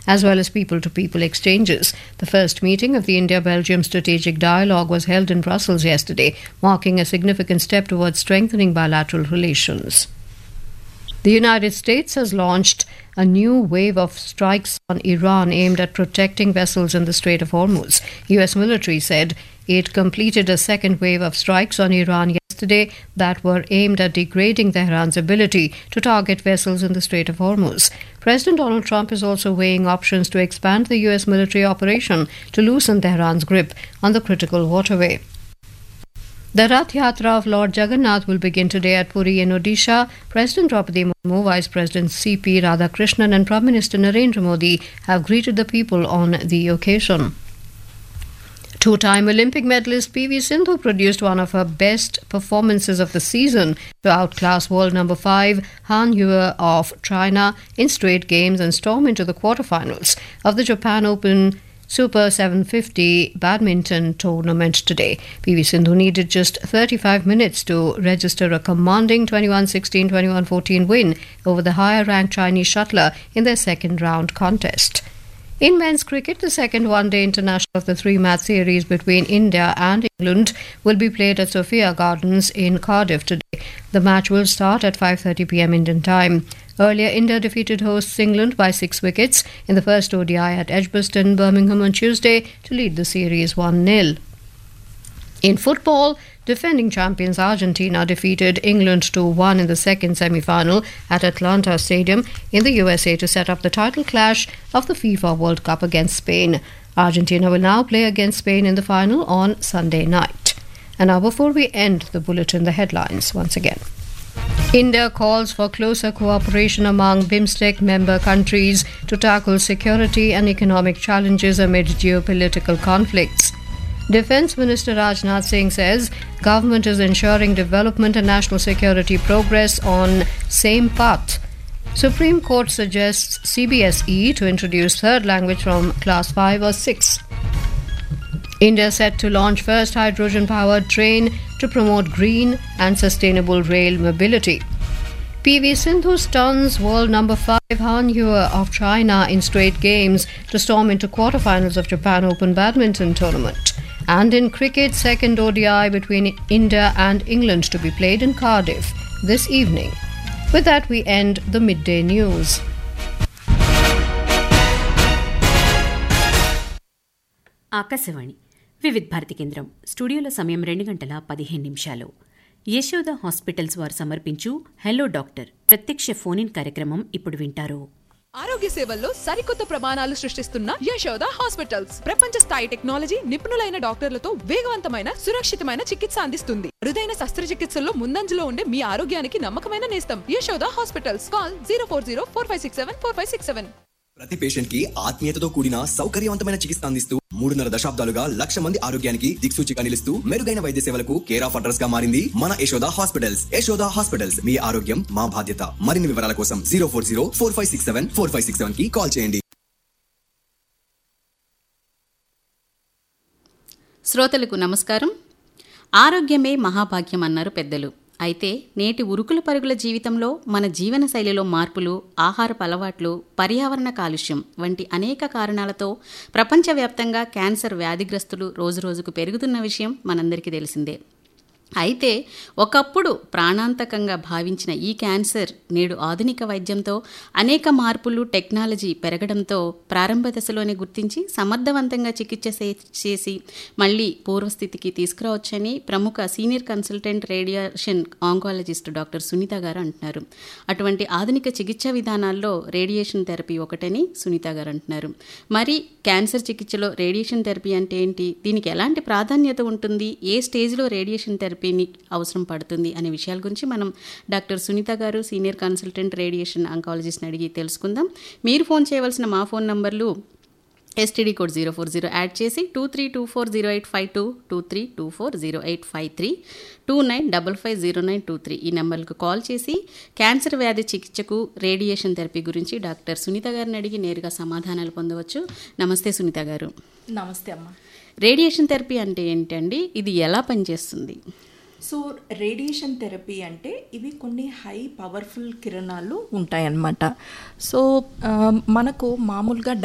as well as people-to-people exchanges. The first meeting of the India-Belgium Strategic Dialogue was held in Brussels yesterday, marking a significant step towards strengthening bilateral relations. The United States has launched a new wave of strikes on Iran aimed at protecting vessels in the Strait of Hormuz. U.S. military said it completed a second wave of strikes on Iran yesterday that were aimed at degrading Tehran's ability to target vessels in the Strait of Hormuz. President Donald Trump is also weighing options to expand the U.S. military operation to loosen Tehran's grip on the critical waterway. The Rath Yatra of Lord Jagannath will begin today at Puri in Odisha. President Draupadi Murmu, Vice President C.P. Radhakrishnan and Prime Minister Narendra Modi have greeted the people on the occasion. Two-time Olympic medalist P.V. Sindhu produced one of her best performances of the season to outclass world number 5 Han Yue of China in straight games and storm into the quarterfinals of the Japan Open Super 750 badminton tournament today. PV Sindhu needed just 35 minutes to register a commanding 21-16, 21-14 win over the higher-ranked Chinese shuttler in their second round contest. In men's cricket, the second one-day international of the three-match series between India and England will be played at Sophia Gardens in Cardiff today. The match will start at 5:30 p.m. Indian time. Earlier, India defeated hosts England by 6 wickets in the first ODI at Edgbaston, Birmingham on Tuesday to lead the series 1-0. In football, defending champions Argentina defeated England 2-1 in the second semi-final at Atlanta Stadium in the USA to set up the title clash of the FIFA World Cup against Spain. Argentina will now play against Spain in the final on Sunday night. And now before we end the bulletin, the headlines once again. India calls for closer cooperation among BIMSTEC member countries to tackle security and economic challenges amid geopolitical conflicts. Defence Minister Rajnath Singh says government is ensuring development and national security progress on same path. Supreme Court suggests CBSE to introduce third language from class 5 or 6. India set to launch first hydrogen-powered train to promote green and sustainable rail mobility. PV Sindhu stuns world number 5 Han Yue of China in straight games to storm into quarterfinals of Japan Open badminton tournament. And in cricket, second ODI between India and England to be played in Cardiff this evening. With that, we end the midday news. Akashvani వివిధ భారతి కేంద్రం స్టూడియోలో సమయం 2:15 Yashoda hospitals వారు సమర్పించు hello doctor ప్రత్యక్ష phone in కార్యక్రమం ఇప్పుడు వింటారు. ఆరోగ్య సేవల్లో సరికొత్త ప్రమాణాలు సృష్టిస్తున్న యశోద హాస్పిటల్స్ ప్రపంచ స్థాయి టెక్నాలజీ, నిపుణులైన డాక్టర్లతో వేగవంతమైన సురక్షితమైన చికిత్స అందిస్తుంది. అరుదైన శస్త్రచికిత్సల్లో ముందంజలో ఉండే మీ ఆరోగ్యానికి నమ్మకమైన నేస్తం యశోద హాస్పిటల్స్. కాల్ 04045674567. ప్రతి పేషెంట్ కి ఆత్మీయతతో కూడిన సౌకర్యవంతమైన చికిత్స అందిస్తూ 3.5 దశాబ్దాలుగా 1,00,000 మంది ఆరోగ్యానికి దిక్సూచిగా నిలుస్తూ మెరుగైన వైద్య సేవలకు కేర్ ఆఫ్ అడ్రస్ గా మారింది మన యశోద హాస్పిటల్స్. యశోద హాస్పిటల్స్, మీ ఆరోగ్యం మా బాధ్యత. మరిన్ని వివరాల కోసం 04045674567 కి కాల్ చేయండి. శ్రోతలకు నమస్కారం. ఆరోగ్యమే మహాభాగ్యం అన్నారు పెద్దలు. అయితే నేటి ఉరుకుల పరుగుల జీవితంలో మన జీవన శైలిలో మార్పులు, ఆహారపు అలవాట్లు, పర్యావరణ కాలుష్యం వంటి అనేక కారణాలతో ప్రపంచవ్యాప్తంగా క్యాన్సర్ వ్యాధిగ్రస్తులు రోజురోజుకు పెరుగుతున్న విషయం మనందరికీ తెలిసిందే. అయితే ఒకప్పుడు ప్రాణాంతకంగా భావించిన ఈ క్యాన్సర్ నేడు ఆధునిక వైద్యంతో అనేక మార్పులు, టెక్నాలజీ పెరగడంతో ప్రారంభ దశలోనే గుర్తించి సమర్థవంతంగా చికిత్స చేసి మళ్ళీ పూర్వస్థితికి తీసుకురావచ్చని ప్రముఖ senior consultant radiation oncologist doctor Sunitha గారు అంటున్నారు. అటువంటి ఆధునిక చికిత్సా విధానాల్లో రేడియేషన్ థెరపీ ఒకటని సునీత గారు అంటున్నారు. మరి క్యాన్సర్ చికిత్సలో రేడియేషన్ థెరపీ అంటే ఏంటి, దీనికి ఎలాంటి ప్రాధాన్యత ఉంటుంది, ఏ స్టేజ్లో రేడియేషన్ థెరపీని అవసరం పడుతుంది అనే విషయాల గురించి మనం డాక్టర్ సునీత గారు, సీనియర్ కన్సల్టెంట్ రేడియేషన్ ఆంకాలజిస్ట్ని అడిగి తెలుసుకుందాం. మీరు ఫోన్ చేయవలసిన మా ఫోన్ నంబర్లు STD కోడ్ 040 యాడ్ చేసి 23240852, 23240853, 29550923 ఈ నెంబర్లకు కాల్ చేసి క్యాన్సర్ వ్యాధి చికిత్సకు రేడియేషన్ థెరపీ గురించి డాక్టర్ సునీత గారిని అడిగి నేరుగా సమాధానాలు పొందవచ్చు. నమస్తే సునీత గారు. నమస్తే అమ్మ. రేడియేషన్ థెరపీ అంటే ఏంటండి, ఇది ఎలా పనిచేస్తుంది? సో రేడియేషన్ థెరపీ అంటే ఇవి కొన్ని హై పవర్ఫుల్ కిరణాలు ఉంటాయన్నమాట. సో మనకు మామూలుగా